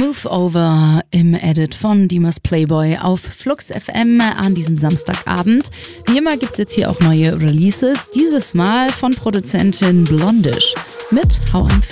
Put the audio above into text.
Move Over im Edit von Dimas Playboy auf Flux FM an diesem Samstagabend. Wie immer gibt's jetzt hier auch neue Releases, dieses Mal von Produzentin Blondish mit How I'm Feeling.